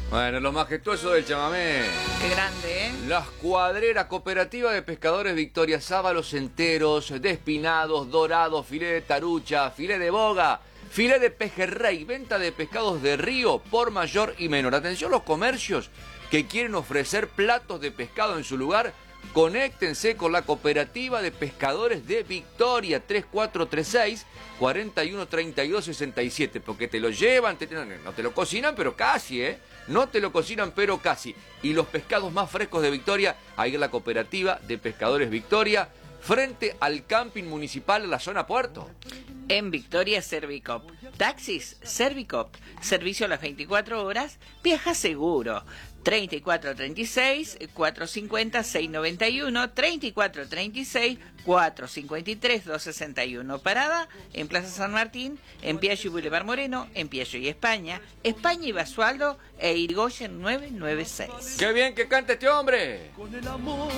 Bueno, lo majestuoso del chamamé. Qué grande, ¿eh? Las Cuadreras, Cooperativa de Pescadores Victoria, sábalos enteros, despinados, dorados, filé de tarucha, filé de boga, filé de pejerrey, venta de pescados de río por mayor y menor. Atención los comercios que quieren ofrecer platos de pescado en su lugar. Conéctense con la Cooperativa de Pescadores de Victoria, 3436 413267, porque te lo llevan, no te lo cocinan, pero casi, ¿eh? No te lo cocinan, pero casi. Y los pescados más frescos de Victoria, ahí en la Cooperativa de Pescadores Victoria, frente al camping municipal en la zona Puerto. En Victoria, Servicop. Taxis, Servicop. Servicio a las 24 horas. Viaja seguro. 3436-450-691. 3436-453-261. Parada en Plaza San Martín, en Piaggio y Boulevard Moreno, en Piaggio y España. España y Basualdo e Irigoyen 996. ¡Qué bien que canta este hombre! Con el amor